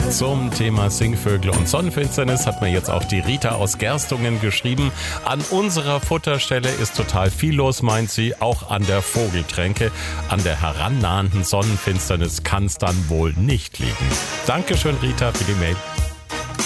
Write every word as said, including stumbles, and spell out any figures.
Zum Thema Singvögel und Sonnenfinsternis hat mir jetzt auch die Rita aus Gerstungen geschrieben. An unserer Futterstelle ist total viel los, meint sie, auch an der Vogeltränke. An der herannahenden Sonnenfinsternis kann es dann wohl nicht liegen. Dankeschön, Rita, für die Mail.